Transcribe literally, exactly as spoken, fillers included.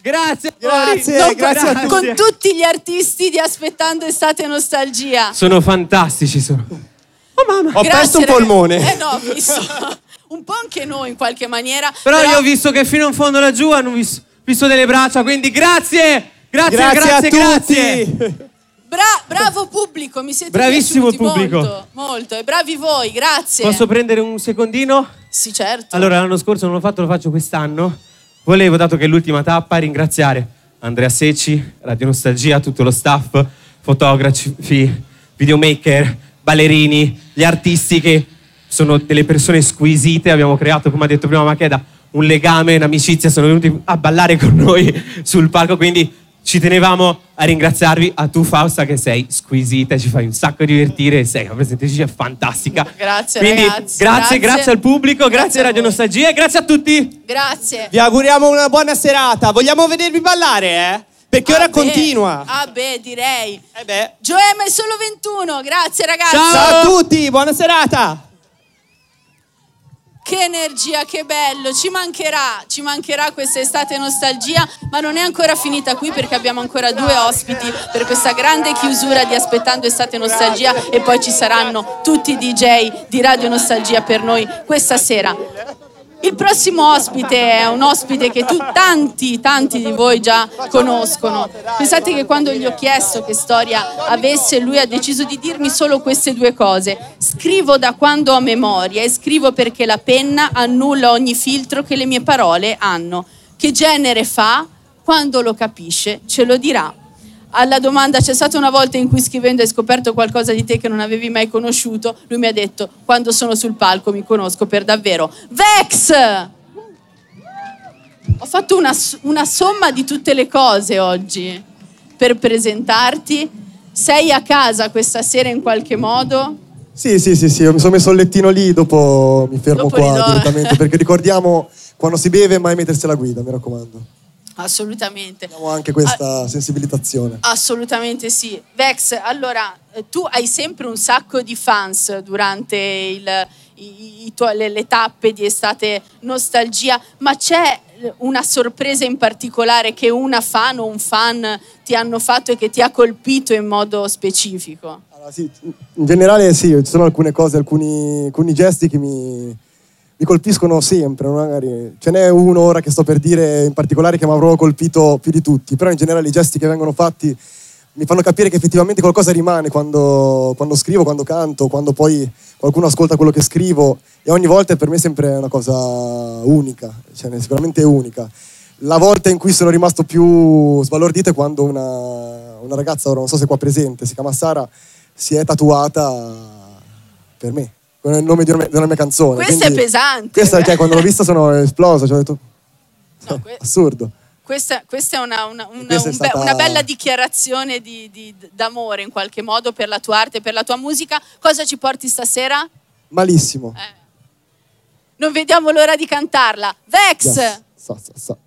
Grazie, grazie, non, grazie a tutti. Con tutti gli artisti di Aspettando Estate Nostalgia. Sono fantastici, sono. Oh mamma. Ho Grazie, perso un ragazzi. polmone. Eh no, ho visto. Un po' anche noi in qualche maniera. Però, però io ho visto che fino in fondo laggiù hanno visto, visto delle braccia, quindi grazie! Grazie, grazie, grazie, a grazie. tutti. Bra bravo pubblico, mi siete Bravissimo piaciuti pubblico. molto, molto. E bravi voi, grazie. Posso prendere un secondino? Sì, certo. Allora, l'anno scorso non l'ho fatto, lo faccio quest'anno. Volevo, dato che è l'ultima tappa, ringraziare Andrea Secci, Radio Nostalgia, tutto lo staff, fotografi, videomaker, ballerini, gli artisti che sono delle persone squisite. Abbiamo creato, come ha detto prima Macheda, un legame, un'amicizia, sono venuti a ballare con noi sul palco, quindi ci tenevamo a ringraziarvi. A tu, Fausta, che sei squisita, ci fai un sacco divertire, sei una presentatrice fantastica. Grazie, quindi, ragazzi. Grazie, grazie, grazie al pubblico, grazie, Grazie a a Radio voi. Nostalgia e grazie a tutti. Grazie. Vi auguriamo una buona serata. Vogliamo vedervi ballare, eh? Perché ora Ah, beh. continua. Ah beh, direi. Eh beh. Gioema è solo ventuno, grazie ragazzi. Ciao. Ciao a tutti, buona serata. Che energia, che bello, ci mancherà, ci mancherà questa estate nostalgia, ma non è ancora finita qui perché abbiamo ancora due ospiti per questa grande chiusura di Aspettando Estate Nostalgia e poi ci saranno tutti i D J di Radio Nostalgia per noi questa sera. Il prossimo ospite è un ospite che tu, tanti, tanti di voi già conoscono. Pensate che quando gli ho chiesto che storia avesse, lui ha deciso di dirmi solo queste due cose. Scrivo da quando ho memoria e scrivo perché la penna annulla ogni filtro che le mie parole hanno. Che genere fa? Quando lo capisce ce lo dirà. Alla domanda c'è stata una volta in cui scrivendo hai scoperto qualcosa di te che non avevi mai conosciuto, lui mi ha detto quando sono sul palco mi conosco per davvero. Vex! Ho fatto una, una somma di tutte le cose oggi per presentarti. Sei a casa questa sera in qualche modo? Sì, sì, sì, sì, mi sono messo il lettino lì, dopo mi fermo Dopo qua li do- direttamente, perché ricordiamo, quando si beve mai mettersi alla guida, mi raccomando. Assolutamente. Abbiamo anche questa sensibilizzazione. Assolutamente sì. Vex, allora, eh, tu hai sempre un sacco di fans durante il, i, i tuoi- le, le tappe di Estate Nostalgia, ma c'è una sorpresa in particolare che una fan o un fan ti hanno fatto e che ti ha colpito in modo specifico? Allora, sì, in generale sì, ci sono alcune cose, alcuni, alcuni gesti che mi, mi colpiscono sempre, magari ce n'è uno ora che sto per dire in particolare che mi avrò colpito più di tutti, però in generale i gesti che vengono fatti mi fanno capire che effettivamente qualcosa rimane quando, quando scrivo, quando canto, quando poi qualcuno ascolta quello che scrivo, e ogni volta per me è sempre una cosa unica, cioè sicuramente unica. La volta in cui sono rimasto più sbalordito è quando una, una ragazza, ora non so se è qua presente, si chiama Sara, si è tatuata per me, con il nome di una mia, di una mia canzone. Questa Quindi è pesante. Questa, cioè, quando l'ho vista sono esploso, cioè, ho detto, No, que- assurdo. Questa, questa è, una, una, una, Questa è un be- stata- una bella dichiarazione di, di- d'amore in qualche modo per la tua arte, per la tua musica. Cosa ci porti stasera? Malissimo. Eh. Non vediamo l'ora di cantarla. Vex! Yes. Sa, sa, sa.